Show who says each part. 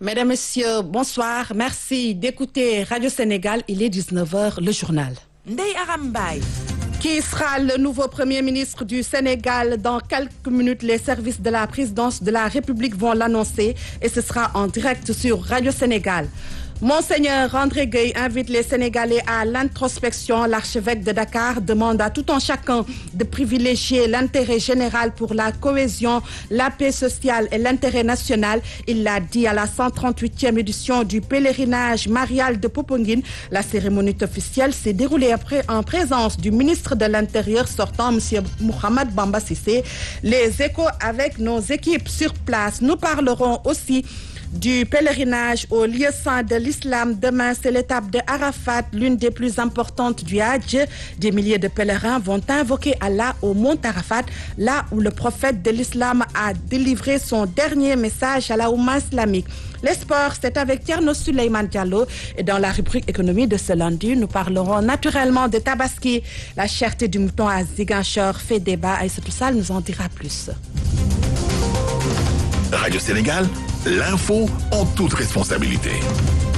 Speaker 1: Mesdames, Messieurs, bonsoir. Merci d'écouter Radio Sénégal. Il est 19h, le journal.
Speaker 2: Ndeye Aram Mbaye.
Speaker 1: Qui sera le nouveau Premier ministre du Sénégal? Dans quelques minutes, les services de la présidence de la République vont l'annoncer et ce sera en direct sur Radio Sénégal. Monseigneur André Gueye invite les Sénégalais à l'introspection. L'archevêque de Dakar demande à tout un chacun de privilégier l'intérêt général pour la cohésion, la paix sociale et l'intérêt national. Il l'a dit à la 138e édition du pèlerinage marial de Popenguine. La cérémonie officielle s'est déroulée en présence du ministre de l'Intérieur sortant, M. Mohamed Bamba Cissé. Les échos avec nos équipes sur place. Nous parlerons aussi du pèlerinage au lieu saint de l'islam. Demain, c'est l'étape de Arafat, l'une des plus importantes du Hajj. Des milliers de pèlerins vont invoquer Allah au mont Arafat, là où le prophète de l'islam a délivré son dernier message à la Oumma islamique. Les sports, c'est avec Tierno Souleymane Diallo. Et dans la rubrique économie de ce lundi, nous parlerons naturellement de Tabaski. La cherté du mouton à Ziguinchor fait débat et tout ça nous en dira plus.
Speaker 3: Radio Sénégal, l'info en toute responsabilité.